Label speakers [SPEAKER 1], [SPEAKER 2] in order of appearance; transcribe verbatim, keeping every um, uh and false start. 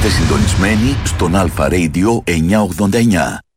[SPEAKER 1] Είστε συντονισμένοι στον Αλφα Radio εννιακόσια ογδόντα εννιά.